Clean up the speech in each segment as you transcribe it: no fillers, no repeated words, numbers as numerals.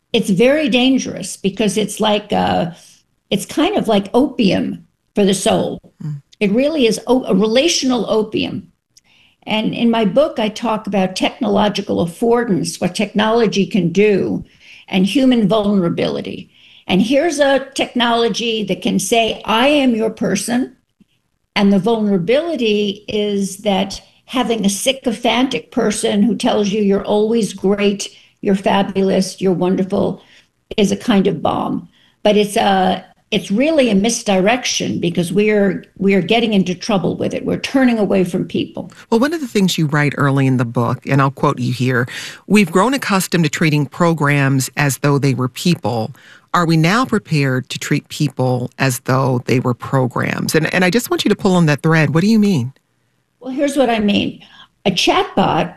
It's very dangerous because it's kind of like opium for the soul. It really is a relational opium. And in my book, I talk about technological affordance, what technology can do, and human vulnerability. And here's a technology that can say, I am your person. And the vulnerability is that having a sycophantic person who tells you you're always great, you're fabulous, you're wonderful, is a kind of bomb. But it's really a misdirection because we're getting into trouble with it. We're turning away from people. Well, one of the things you write early in the book, and I'll quote you here, we've grown accustomed to treating programs as though they were people. Are we now prepared to treat people as though they were programs? And I just want you to pull on that thread. What do you mean? Well, here's what I mean. A chatbot,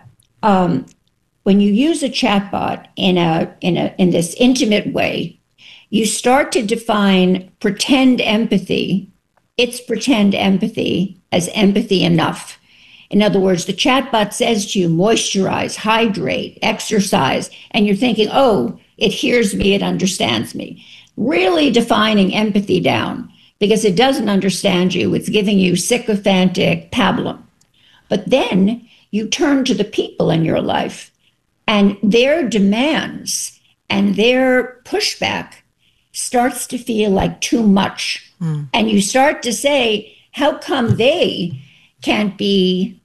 when you use a chatbot in this intimate way, you start to define pretend empathy, its pretend empathy, as empathy enough. In other words, the chatbot says to you, moisturize, hydrate, exercise, and you're thinking, oh, it hears me, it understands me. Really defining empathy down because it doesn't understand you. It's giving you sycophantic pablum. But then you turn to the people in your life and their demands and their pushback starts to feel like too much. And you start to say, how come they can't be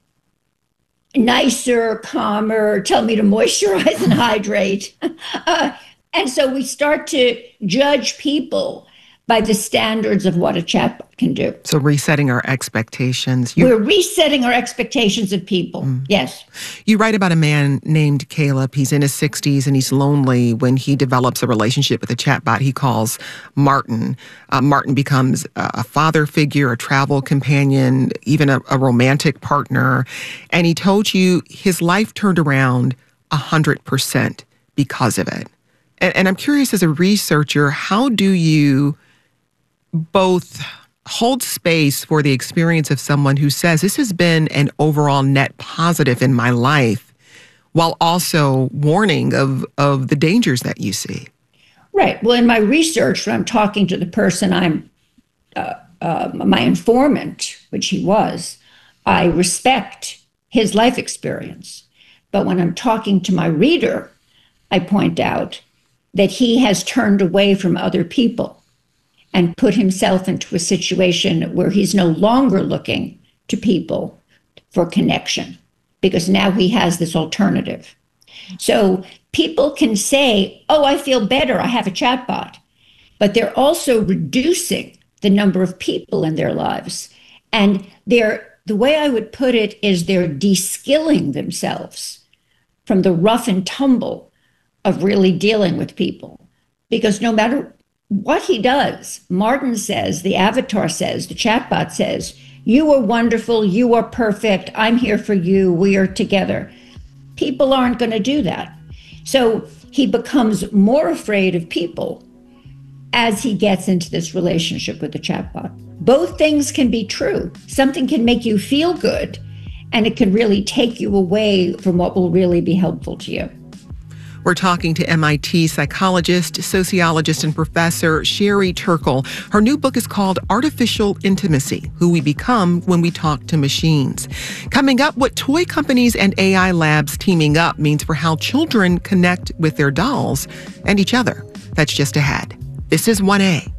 nicer, calmer, tell me to moisturize and hydrate? And so we start to judge people by the standards of what a chatbot can do. So resetting our expectations. We're resetting our expectations of people. Yes. You write about a man named Caleb. He's in his 60s and he's lonely when he develops a relationship with a chatbot he calls Martin. Martin becomes a father figure, a travel companion, even a romantic partner. And he told you his life turned around 100% because of it. And I'm curious, as a researcher, how do you both hold space for the experience of someone who says this has been an overall net positive in my life, while also warning of the dangers that you see? Right. Well, in my research, when I'm talking to the person I'm my informant, which he was, I respect his life experience. But when I'm talking to my reader, I point out that he has turned away from other people and put himself into a situation where he's no longer looking to people for connection because now he has this alternative. So people can say, oh, I feel better, I have a chatbot, but they're also reducing the number of people in their lives. And the way I would put it is they're de-skilling themselves from the rough and tumble of really dealing with people. Because no matter what he does, Martin says, the avatar says, the chatbot says, you are wonderful, you are perfect, I'm here for you, we are together. People aren't going to do that. So he becomes more afraid of people as he gets into this relationship with the chatbot. Both things can be true. Something can make you feel good, and it can really take you away from what will really be helpful to you. We're talking to MIT psychologist, sociologist, and professor Sherry Turkle. Her new book is called Artificial Intimacy: Who We Become When We Talk to Machines. Coming up, what toy companies and AI labs teaming up means for how children connect with their dolls and each other. That's just ahead. This is 1A.